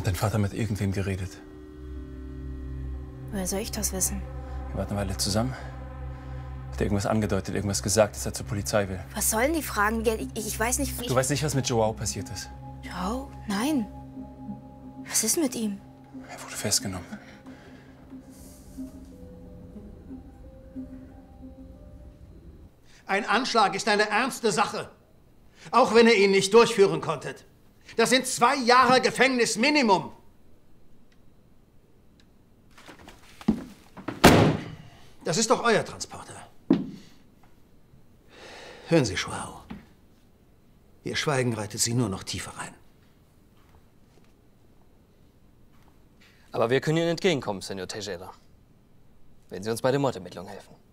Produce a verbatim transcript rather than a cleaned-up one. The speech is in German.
Hat dein Vater mit irgendwem geredet? Woher soll ich das wissen? Wir waren eine Weile zusammen. Hat er irgendwas angedeutet, irgendwas gesagt, dass er zur Polizei will? Was sollen die Fragen? Ich, ich weiß nicht, wie... Du weißt nicht, was mit Joao passiert ist? Joao? Nein. Was ist mit ihm? Er wurde festgenommen. Ein Anschlag ist eine ernste Sache. Auch wenn ihr ihn nicht durchführen konntet. Das sind zwei Jahre Gefängnis Minimum. Das ist doch euer Transporter. Hören Sie, Joao. Ihr Schweigen reitet Sie nur noch tiefer rein. Aber wir können Ihnen entgegenkommen, Senor Teixeira. Wenn Sie uns bei den Mordermittlungen helfen.